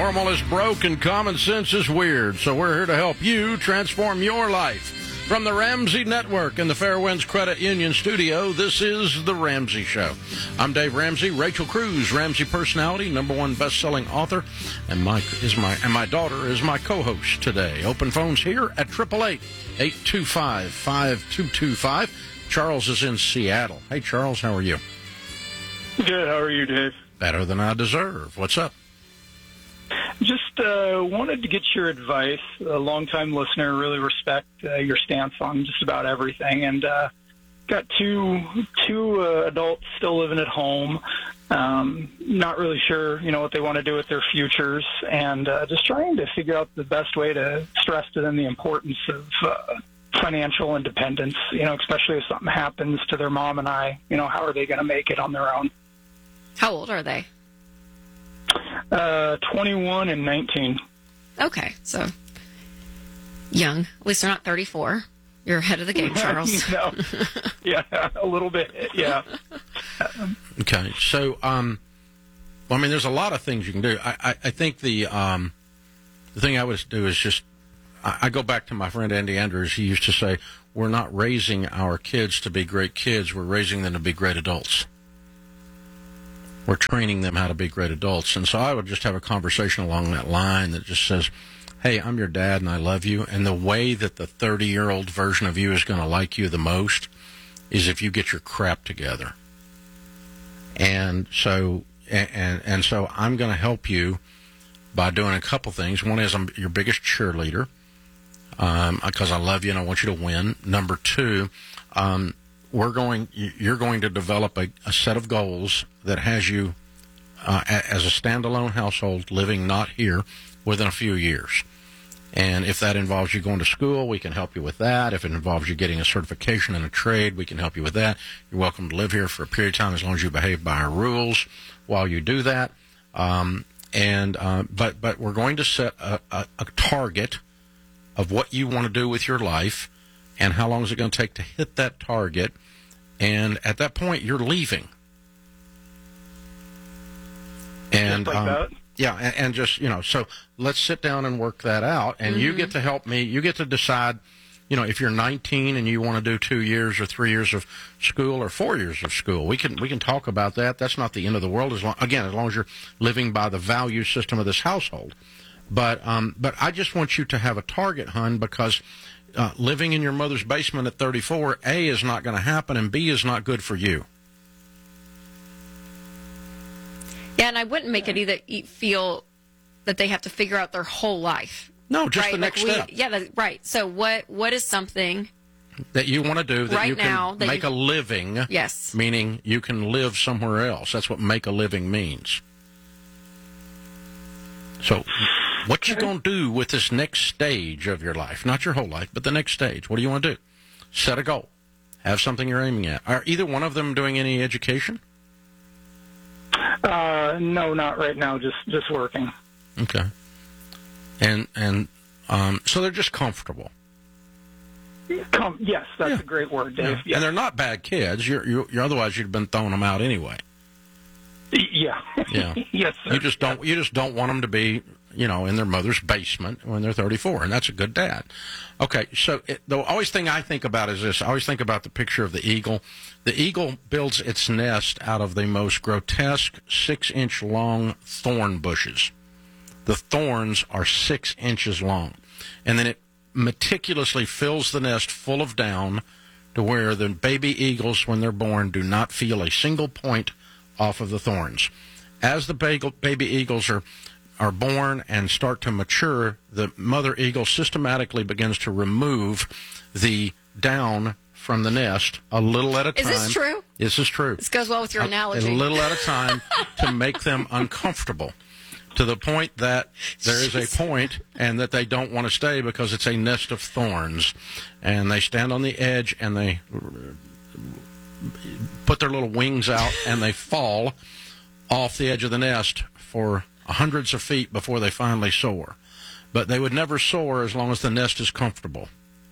Normal is broke and common sense is weird, so we're here to help you transform your life. From the Ramsey Network and the Fairwinds Credit Union studio, this is The Ramsey Show. I'm Dave Ramsey. Rachel Cruz, Ramsey personality, #1 best-selling author, and my daughter is my co-host today. Open phones here at 888-825-5225. Charles is in Seattle. Hey, Charles, how are you? Good. How are you, Dave? Better than I deserve. What's up? Just wanted to get your advice. A longtime listener, really respect your stance on just about everything. And got two adults still living at home. Not really sure, what they want to do with their futures, and just trying to figure out the best way to stress to them the importance of financial independence. Especially if something happens to their mom and I. How are they going to make it on their own? How old are they? 21 and 19. Okay, so young. At least they're not 34. You're ahead of the game, Charles. No. Yeah, a little bit. Yeah. Okay, so there's a lot of things you can do. I think the thing I would do is just I go back to my friend Andy Andrews. He used to say, "We're not raising our kids to be great kids. We're raising them to be great adults. We're training them how to be great adults." And so I would just have a conversation along that line that just says, "Hey, I'm your dad and I love you. And the way that the 30-year-old version of you is going to like you the most is if you get your crap together. And so I'm going to help you by doing a couple things. One is I'm your biggest cheerleader because I love you and I want you to win. Number two, you're going to develop a set of goals that has you as a standalone household living not here within a few years. And if that involves you going to school, we can help you with that. If it involves you getting a certification in a trade, we can help you with that. You're welcome to live here for a period of time as long as you behave by our rules while you do that. But we're going to set a target of what you want to do with your life and how long is it going to take to hit that target. And at that point, you're leaving. And just like that? Yeah, and just, so let's sit down and work that out. And you get to help me. You get to decide, if you're 19 and you want to do 2 years or 3 years of school or 4 years of school. We can talk about that. That's not the end of the world, as long as you're living by the value system of this household. But I just want you to have a target, hon, because living in your mother's basement at 34, A, is not going to happen, and B, is not good for you. Yeah, and I wouldn't make it either feel that they have to figure out their whole life. No, just right? the next step. Yeah, right. So what is something that you want to do that right you can make a living? Yes. Meaning you can live somewhere else. That's what make a living means. So what you going to do with this next stage of your life? Not your whole life, but the next stage. What do you want to do? Set a goal. Have something you're aiming at. Are either one of them doing any education? No, not right now. Just working. Okay. And so they're just comfortable. Yes, that's a great word, Dave. Yeah. Yes. And they're not bad kids. You're otherwise you'd have been throwing them out anyway. Yeah. Yeah. Yes, sir. You just don't want them to be, in their mother's basement when they're 34, and that's a good dad. Okay, so the always thing I think about is this. I always think about the picture of the eagle. The eagle builds its nest out of the most grotesque 6-inch long thorn bushes. The thorns are 6 inches long, and then it meticulously fills the nest full of down to where the baby eagles, when they're born, do not feel a single point off of the thorns. As the baby eagles are born and start to mature, the mother eagle systematically begins to remove the down from the nest a little at a time. Is this true? This is true. This goes well with your analogy. A little at a time to make them uncomfortable, to the point that there is a point and that they don't want to stay because it's a nest of thorns. And they stand on the edge and they put their little wings out and they fall off the edge of the nest for hundreds of feet before they finally soar. But they would never soar as long as the nest is comfortable.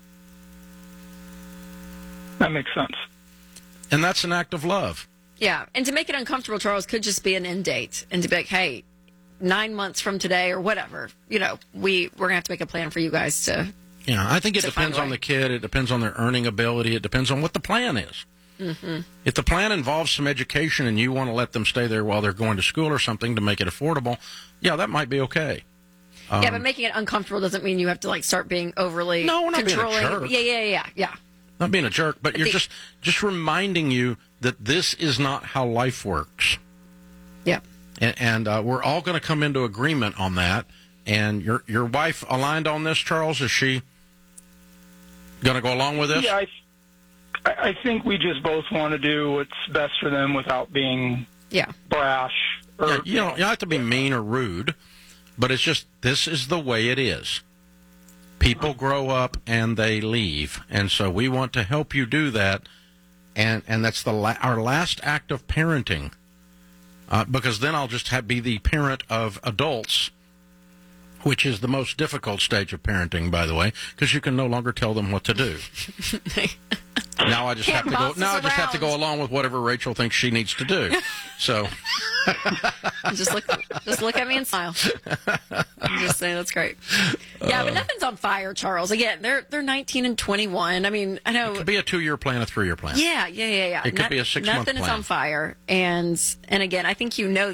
That makes sense. And that's an act of love. Yeah, and to make it uncomfortable, Charles, could just be an end date. And to be like, hey, 9 months from today or whatever, we're going to have to make a plan for you guys to. Yeah, I think it to depends find a on way. the kid. It depends on their earning ability. It depends on what the plan is. Mm-hmm. If the plan involves some education and you want to let them stay there while they're going to school or something to make it affordable, yeah, that might be okay. Yeah, but making it uncomfortable doesn't mean you have to start being overly No, we're not being a controlling. jerk. Yeah. Not being a jerk, but you're just reminding you that this is not how life works. Yeah. And we're all going to come into agreement on that. And your wife aligned on this, Charles? Is she going to go along with this? Yeah, I think we just both want to do what's best for them without being brash. Or, You don't have to be mean or rude, but it's just this is the way it is. People grow up and they leave, and so we want to help you do that. And that's our last act of parenting, because then I'll just be the parent of adults, which is the most difficult stage of parenting, by the way, because you can no longer tell them what to do. Now I just have to go. Now I just have to go along with whatever Rachel thinks she needs to do. So just look at me and smile. I'm just saying that's great. Yeah, but nothing's on fire, Charles. Again, they're 19 and 21. I mean, I know it could be a 2-year plan, a 3-year plan. Yeah. It could be a 6-month Nothing is plan. on fire, and again, I think